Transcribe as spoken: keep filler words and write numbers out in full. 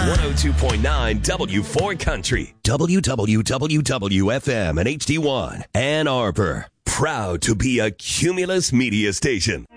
one oh two point nine W four Country. W W W W F M and H D one. Ann Arbor. Proud to be a Cumulus media station.